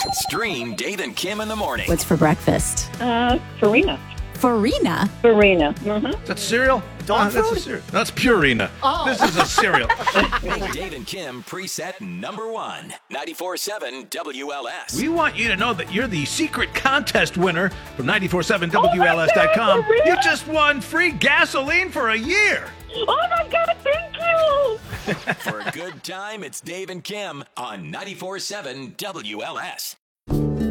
Stream Dave and Kim in the morning. What's for breakfast? Farina. Farina? Farina. Mm-hmm. That's cereal? Dog That's food? a cereal. That's Purina. Oh. This is a cereal. Make Dave and Kim preset number 1. 94.7 WLS. We want you to know that you're the secret contest winner from 947WLS.com. for real? You just won free gasoline for a year. Oh, my God, thank you. For a good time, it's Dave and Kim on 94.7 WLS.